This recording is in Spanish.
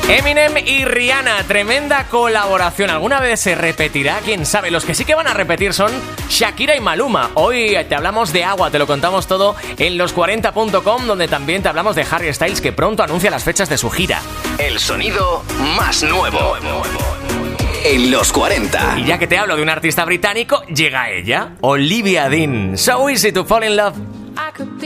Eminem y Rihanna, tremenda colaboración. ¿Alguna vez se repetirá? ¿Quién sabe? Los que sí que van a repetir son Shakira y Maluma. Hoy te hablamos de agua, te lo contamos todo en los40.com, donde también te hablamos de Harry Styles, que pronto anuncia las fechas de su gira. El sonido más nuevo en los 40. Y ya que te hablo de un artista británico, llega ella, Olivia Dean. So easy to fall in love.